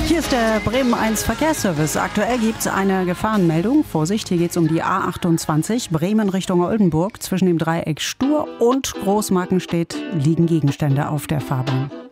Hier ist der Bremen 1 Verkehrsservice. Aktuell gibt es eine Gefahrenmeldung. Vorsicht, hier geht es um die A28 Bremen Richtung Oldenburg. Zwischen dem Dreieck Stur und Großmarkenstedt liegen Gegenstände auf der Fahrbahn.